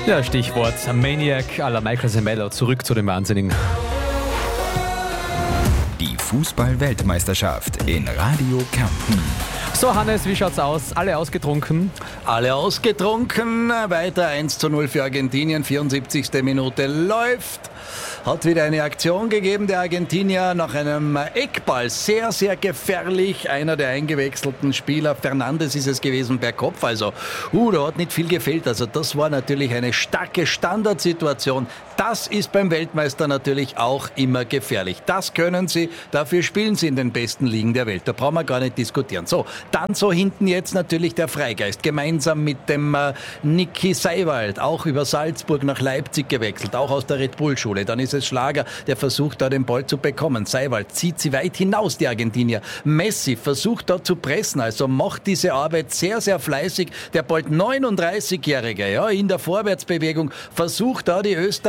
Ja, Stichwort Maniac à la Michael Semelo. Zurück zu dem Wahnsinnigen. Die Fußball-Weltmeisterschaft in Radio Kärnten. So, Hannes, wie schaut's aus? Alle ausgetrunken? Alle ausgetrunken. Weiter 1:0 für Argentinien. 74. Minute läuft. Hat wieder eine Aktion gegeben, der Argentinier, nach einem Eckball. Sehr, sehr gefährlich. Einer der eingewechselten Spieler, Fernandes ist es gewesen, per Kopf. Also, da hat nicht viel gefehlt. Also, das war natürlich eine starke Standardsituation. Das ist beim Weltmeister natürlich auch immer gefährlich. Das können sie, dafür spielen sie in den besten Ligen der Welt. Da brauchen wir gar nicht diskutieren. So, dann so hinten jetzt natürlich der Freigeist. Gemeinsam mit dem Niki Seiwald, auch über Salzburg nach Leipzig gewechselt, auch aus der Red Bull-Schule. Dann ist es Schlager, der versucht da den Ball zu bekommen. Seiwald zieht sie weit hinaus, die Argentinier. Messi versucht da zu pressen, also macht diese Arbeit sehr, sehr fleißig. Der bald 39-Jährige, in der Vorwärtsbewegung versucht da die Österreicher